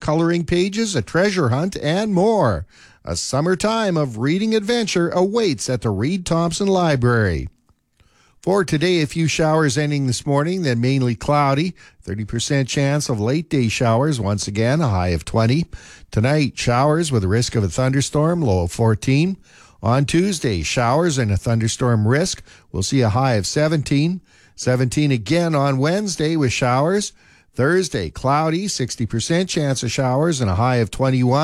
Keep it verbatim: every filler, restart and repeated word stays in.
coloring pages, a treasure hunt, and more. A summer time of reading adventure awaits at the Reed Thompson Library. For today, a few showers ending this morning, then mainly cloudy. thirty percent chance of late day showers, once again, a high of twenty. Tonight, showers with a risk of a thunderstorm, low of fourteen. On Tuesday, showers and a thunderstorm risk. We'll see a high of seventeen. seventeen again on Wednesday with showers. Thursday, cloudy, sixty percent chance of showers and a high of twenty-one.